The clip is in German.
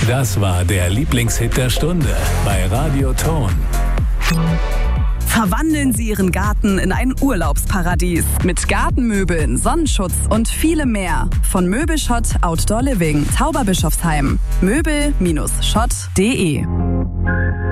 Das war der Lieblingshit der Stunde bei Radio Ton. Verwandeln Sie Ihren Garten in ein Urlaubsparadies mit Gartenmöbeln, Sonnenschutz und vielem mehr. Von Möbelschott Outdoor Living, Tauberbischofsheim. Möbel-schott.de